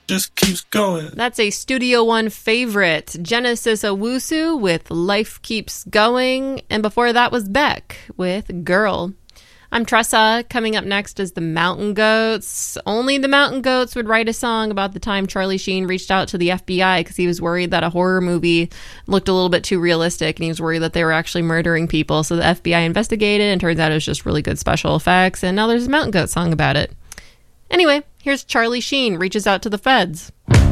just keeps going. That's a Studio One favorite. Genesis Owusu with Life Keeps Going. And before that was Beck with Girl. I'm Tressa. Coming up next is the Mountain Goats. Only the Mountain Goats would write a song about the time Charlie Sheen reached out to the FBI because he was worried that a horror movie looked a little bit too realistic and he was worried that they were actually murdering people. So the FBI investigated and turns out it was just really good special effects. And now there's a Mountain Goat song about it. Anyway, here's Charlie Sheen reaches out to the feds.